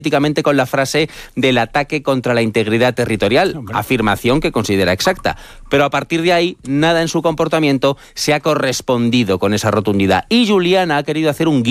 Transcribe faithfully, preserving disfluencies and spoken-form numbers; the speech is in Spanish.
con la frase del ataque contra la integridad territorial, Hombre. afirmación que considera exacta. Pero a partir de ahí, nada en su comportamiento se ha correspondido con esa rotundidad. Y Juliana ha querido hacer un guiño